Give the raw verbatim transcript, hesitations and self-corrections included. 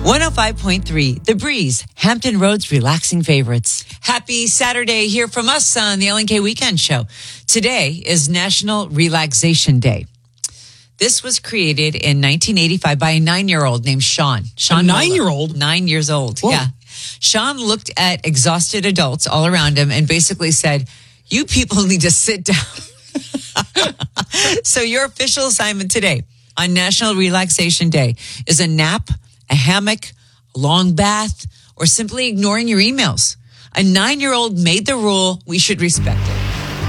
one oh five point three, The Breeze, Hampton Road's relaxing favorites. Happy Saturday here from us on the L N K Weekend Show. Today is National Relaxation Day. This was created in nineteen eighty-five by a nine-year-old named Sean. Sean a nine-year-old? Mola. Nine years old, Whoa. yeah. Sean looked at exhausted adults all around him and basically said, you people need to sit down. So your official assignment today on National Relaxation Day is a nap, a hammock, a long bath, or simply ignoring your emails. A nine-year-old made the rule. We should respect it.